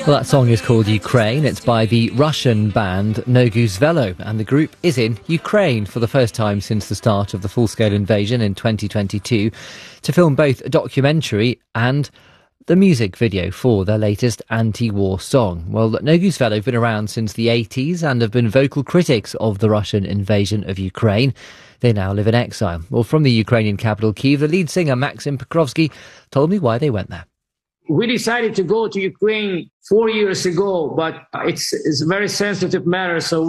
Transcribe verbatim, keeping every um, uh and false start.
Well, that song is called Ukraine. It's by the Russian band Noguz Velo, and the group is in Ukraine for the first time since the start of the full-scale invasion in twenty twenty-two to film both a documentary and the music video for their latest anti-war song. Well, Noguz Velo have been around since the eighties and have been vocal critics of the Russian invasion of Ukraine. They now live in exile. Well, from the Ukrainian capital, Kyiv, the lead singer Maxim Pokrovsky told me why they went there. We decided to go to Ukraine four years ago, but it's, it's a very sensitive matter, so